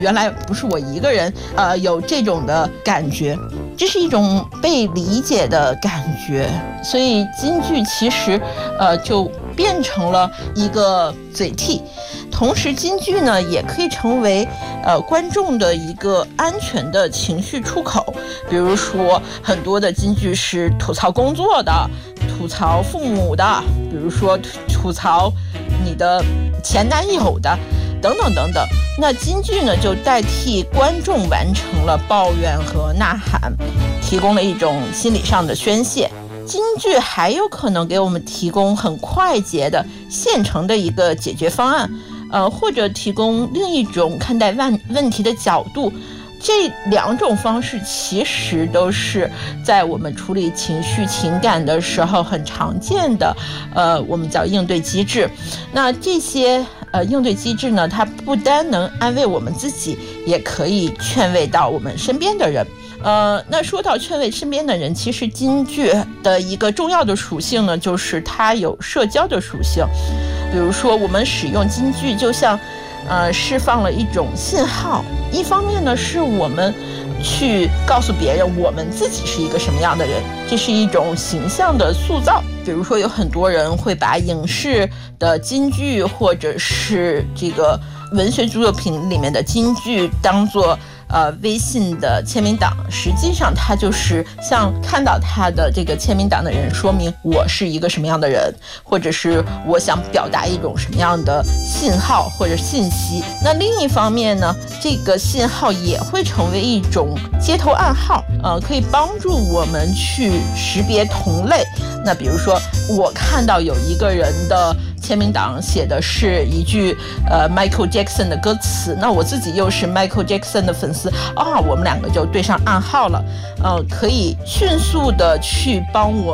原来不是我一个人有这种的感觉，这是一种被理解的感觉。所以京剧其实就变成了一个嘴替，同时京剧呢也可以成为观众的一个安全的情绪出口。比如说很多的京剧是吐槽工作的，吐槽父母的，比如说吐槽你的前男友的，等等等等。那京剧呢就代替观众完成了抱怨和呐喊，提供了一种心理上的宣泄。京剧还有可能给我们提供很快捷的现成的一个解决方案，或者提供另一种看待问题的角度。这两种方式其实都是在我们处理情绪情感的时候很常见的我们叫应对机制。那这些应对机制呢，它不单能安慰我们自己，也可以劝慰到我们身边的人。那说到劝慰身边的人，其实京剧的一个重要的属性呢，就是它有社交的属性。比如说我们使用京剧就像释放了一种信号，一方面呢是我们去告诉别人我们自己是一个什么样的人，这是一种形象的塑造。比如说有很多人会把影视的京剧或者是这个文学作品里面的京剧当作微信的签名档，实际上它就是向看到它的这个签名档的人说明我是一个什么样的人，或者是我想表达一种什么样的信号或者信息。那另一方面呢，这个信号也会成为一种街头暗号，可以帮助我们去识别同类。那比如说我看到有一个人的签名档写的是一句Michael Jackson 的歌词，那我自己又是 Michael Jackson 的粉丝我们两个就对上暗号了，可以迅速的去帮我